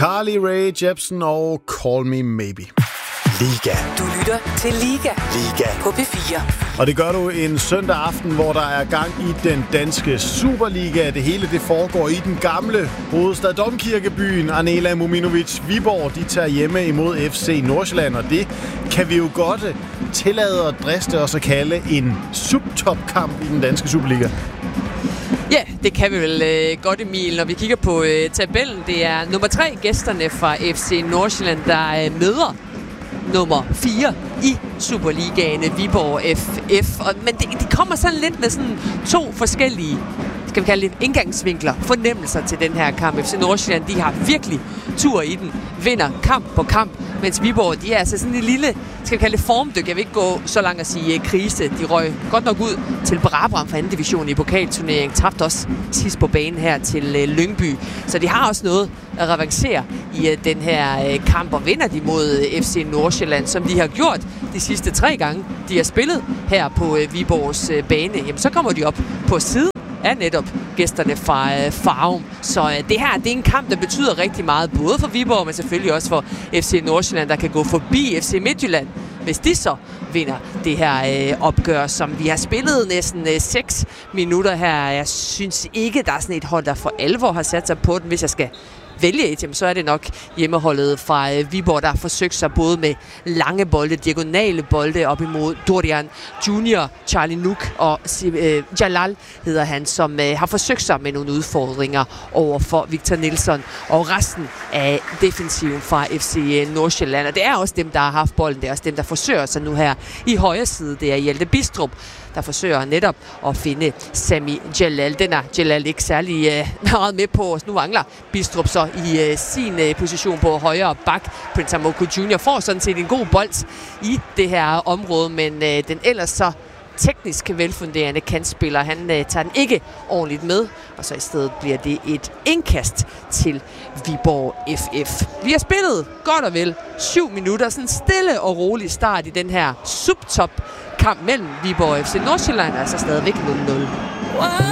Carly Rae Jepsen og Call Me Maybe. Liga. Du lytter til Liga på P4. Og det gør du en søndag aften, hvor der er gang i den danske Superliga. Det hele det foregår i den gamle hovedstad Domkirkebyen. Anela Muminovic Viborg, de tager hjemme imod FC Nordsjælland, og det kan vi jo godt tillade at driste os at kalde en subtopkamp i den danske Superliga. Ja, det kan vi vel godt, Emil. Når vi kigger på tabellen, det er nummer 3 gæsterne fra FC Nordsjælland, der møder nummer 4 i Superligaen, Viborg FF. Men det kommer sådan lidt med sådan 2 forskellige, skal vi kalde det, indgangsvinkler, fornemmelser til den her kamp. FC Nordsjælland, de har virkelig tur i den, vinder kamp på kamp, mens Viborg, de er altså sådan en lille, skal vi kalde det, formdyk. Jeg vil ikke gå så langt at sige krise. De røg godt nok ud til Brabrand fra anden division i pokalturneringen. Tabte også sidst på banen her til Lyngby. Så de har også noget at revancere i den her kamp, og vinder de mod FC Nordsjælland, som de har gjort de sidste 3 gange, de har spillet her på Viborgs bane. Jamen, så kommer de op på siden af netop gæsterne fra Farum. Så det her, det er en kamp, der betyder rigtig meget, både for Viborg, men selvfølgelig også for FC Nordsjælland, der kan gå forbi FC Midtjylland, hvis de så vinder det her opgør, som vi har spillet næsten 6 minutter her. Jeg synes ikke, der er sådan et hold, der for alvor har sat sig på den. Hvis jeg skal vælge et, så er det nok hjemmeholdet fra Viborg, der har forsøgt sig både med lange bolde, diagonale bolde op imod Dorian Junior, Charlie Nuk og Jalal hedder han, som har forsøgt sig med nogle udfordringer over for Victor Nilsson og resten af defensiven fra FC Nordsjælland. Og det er også dem, der har haft bolden. Det er også dem, der forsøger sig nu her i højre side. Det er Hjalte Bistrup, der forsøger netop at finde Sami Jalal. Den er Jalal ikke særlig meget med på. Nu mangler Bistrup så i sin position på højre bak. Prince Amoku Jr. får sådan set en god bold i det her område, men den ellers så teknisk velfunderende kantspiller, han tager den ikke ordentligt med, og så i stedet bliver det et indkast til Viborg FF. Vi har spillet godt og vel 7 minutter, sådan en stille og rolig start i den her subtop kamp mellem Viborg og FC Nordsjælland, altså stadigvæk 0-0.